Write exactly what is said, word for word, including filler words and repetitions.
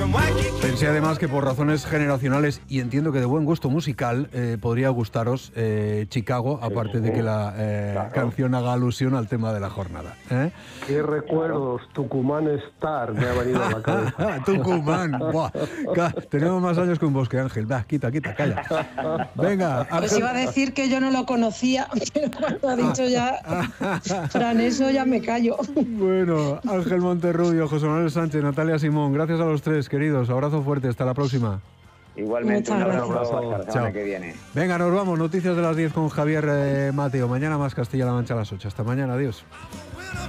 Pensé además que por razones generacionales y entiendo que de buen gusto musical eh, podría gustaros eh, Chicago, aparte de que la eh, claro. canción haga alusión al tema de la jornada. ¿eh? Qué recuerdos, Tucumán Star me ha venido a la cabeza. Tucumán, buah, tenemos más años que un bosque, Ángel. Va, quita, quita, calla. Venga, Ángel. Pues iba a decir que yo no lo conocía, pero cuando ha dicho ya, Fran, eso ya me callo. Bueno, Ángel Monterrubio, José Manuel Sánchez, Natalia Simón, gracias a los tres, queridos. Abrazo fuerte, hasta la próxima. Igualmente, un abrazo hasta la semana que viene. Venga, nos vamos. Noticias de las diez con Javier eh, Mateo. Mañana más Castilla-La Mancha a las ocho. Hasta mañana, adiós.